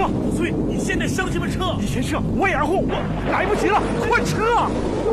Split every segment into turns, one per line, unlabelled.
撤！
老崔，你现在上什么车？
你先撤，我掩护。来不及了，换车！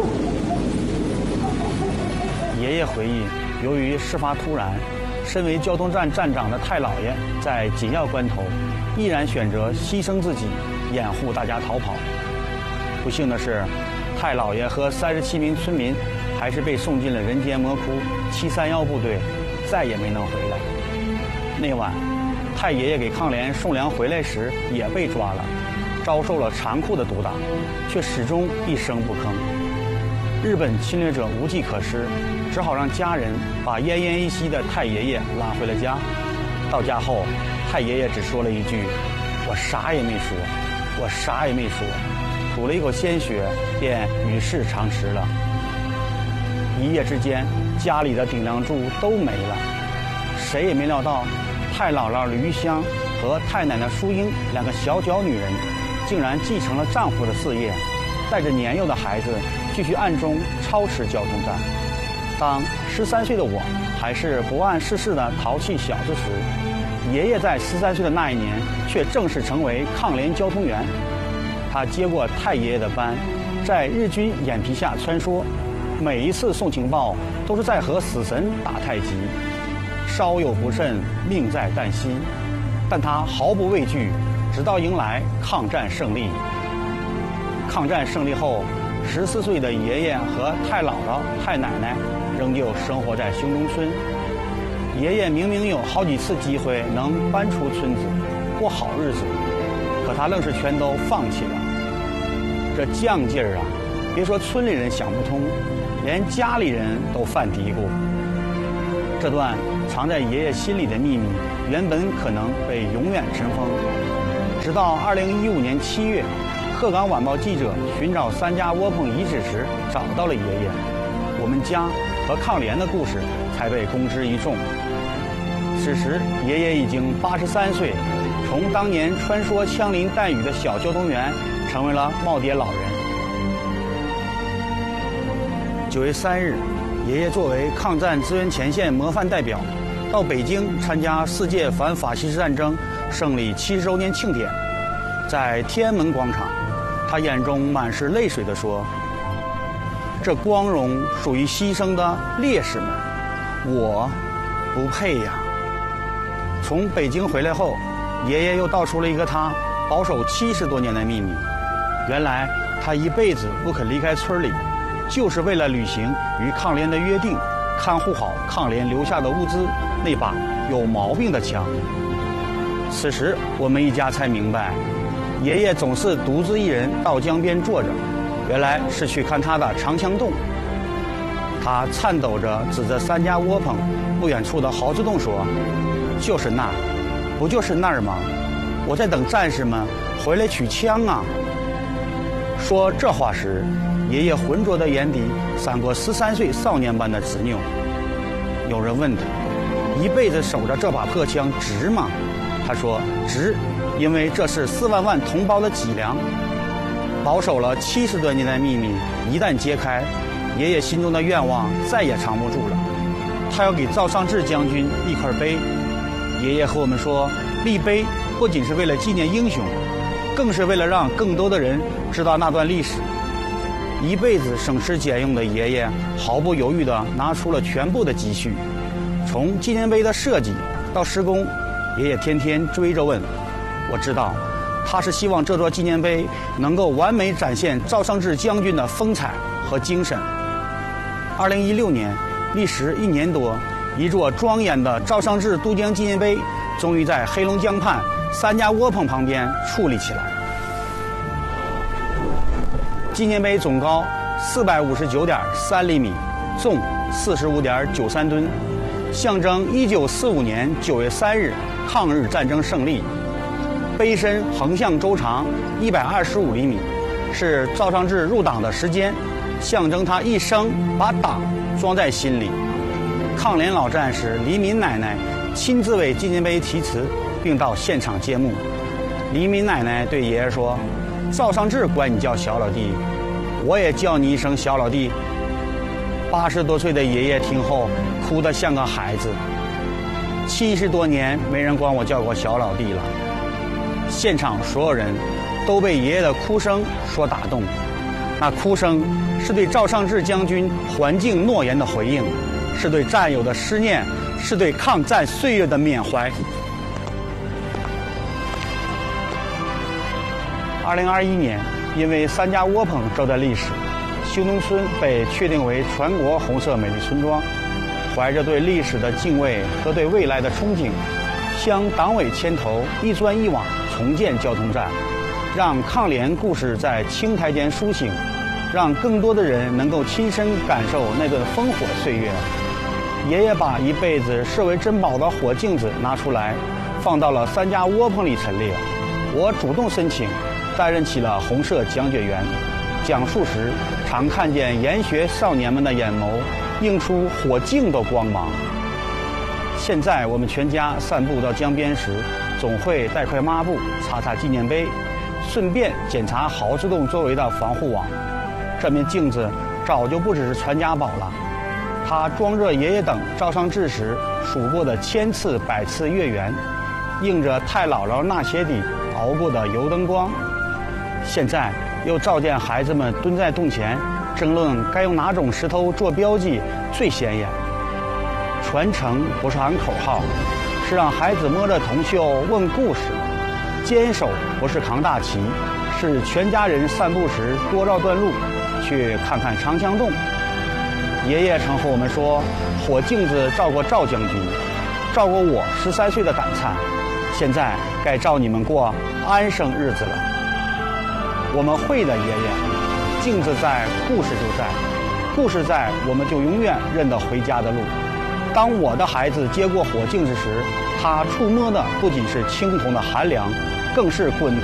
爷爷回忆，由于事发突然，身为交通站站长的太老爷在紧要关头，毅然选择牺牲自己，掩护大家逃跑。不幸的是，太老爷和37名村民还是被送进了人间魔窟731部队，再也没能回来。那晚，太爷爷给抗联送粮回来时也被抓了，遭受了残酷的毒打，却始终一声不吭。日本侵略者无计可施，只好让家人把奄奄一息的太爷爷拉回了家。到家后，太爷爷只说了一句：“我啥也没说，我啥也没说。”吐了一口鲜血，便与世长辞了。一夜之间，家里的顶梁柱都没了。谁也没料到，太姥姥吕玉香和太奶奶淑英两个小脚女人，竟然继承了丈夫的事业，带着年幼的孩子继续暗中操持交通站。当13岁的我还是不谙世事的淘气小子时，爷爷在13岁的那一年却正式成为抗联交通员。他接过太爷爷的班，在日军眼皮下穿梭，每一次送情报都是在和死神打太极，稍有不慎，命在旦夕。但他毫不畏惧，直到迎来抗战胜利。抗战胜利后，14岁的爷爷和太姥姥、太奶奶仍旧生活在兴中村。爷爷明明有好几次机会能搬出村子，过好日子，可他愣是全都放弃了。这犟劲儿啊，别说村里人想不通，连家里人都犯嘀咕。这段藏在爷爷心里的秘密，原本可能被永远尘封。直到2015年7月，鹤岗晚报记者寻找3家窝棚遗址时，找到了爷爷，我们家和抗联的故事才被公之于众。此时，爷爷已经83岁，从当年穿梭枪林弹雨的小交通员，成为了耄耋老人。9月3日，爷爷作为抗战支援前线模范代表，到北京参加世界反法西斯战争胜利70周年庆典。在天安门广场，他眼中满是泪水地说：“这光荣属于牺牲的烈士们，我不配呀。”从北京回来后，爷爷又道出了一个他保守70多年的秘密。原来他一辈子不肯离开村里，就是为了履行与抗联的约定，看护好抗联留下的物资，那把有毛病的枪。此时我们一家才明白，爷爷总是独自一人到江边坐着，原来是去看他的长枪洞。他颤抖着指着3家窝棚不远处的豪子洞说：“就是那儿，不就是那儿吗？我在等战士们回来取枪啊！”说这话时，爷爷浑浊的眼底闪过13岁少年般的执拗。有人问他，一辈子守着这把破枪值吗？他说值，因为这是4万万同胞的脊梁。保守了70多年的秘密一旦揭开，爷爷心中的愿望再也藏不住了。他要给赵尚志将军立块碑。爷爷和我们说，立碑不仅是为了纪念英雄，更是为了让更多的人知道那段历史。一辈子省吃俭用的爷爷毫不犹豫地拿出了全部的积蓄，从纪念碑的设计到施工，爷爷天天追着问。我知道他是希望这座纪念碑能够完美展现赵尚志将军的风采和精神。2016年，历时1年多，一座庄严的赵尚志渡江纪念碑终于在黑龙江畔3家窝棚旁边矗立起来。纪念碑总高459.3厘米，重45.93吨，象征1945年9月3日抗日战争胜利。碑身横向周长125厘米，是赵尚志入党的时间，象征他一生把党装在心里。抗联老战士黎民奶奶亲自为纪念碑题词，并到现场揭幕。黎民奶奶对爷爷说：“赵尚志管你叫小老弟，我也叫你一声小老弟。”80多岁的爷爷听后哭得像个孩子。70多年没人管我叫过小老弟了。 现场所有人都被爷爷的哭声所打动。那哭声是对赵尚志将军还敬诺言的回应，是对战友的思念，是对抗战岁月的缅怀。2021年，因为3家窝棚招待历史，修农村被确定为全国红色美丽村庄。怀着对历史的敬畏和对未来的憧憬，向党委牵头，一砖一瓦重建交通站，让抗联故事在青苔间苏醒，让更多的人能够亲身感受那段烽火岁月。爷爷把一辈子视为珍宝的火镜子拿出来，放到了3家窝棚里陈列。我主动申请，担任起了红色讲解员。讲述时，常看见研学少年们的眼眸映出火镜的光芒。现在我们全家散步到江边时，总会带块抹布擦擦纪念碑，顺便检查豪字洞周围的防护网。这面镜子早就不只是传家宝了，它装着爷爷等赵尚志时数过的1000次100次月圆，映着太姥姥那些地熬过的油灯光。现在又照见孩子们蹲在洞前争论该用哪种石头做标记最显眼。传承不是喊口号，是让孩子摸着铜锈问故事；坚守不是扛大旗，是全家人散步时多绕段路，去看看长枪洞。爷爷曾和我们说，火镜子照过赵将军，照过我13岁的胆颤，现在该照你们过安生日子了。我们会的，爷爷。镜子在，故事就在；故事在，我们就永远认得回家的路。当我的孩子接过火镜子时，他触摸的不仅是青铜的寒凉，更是滚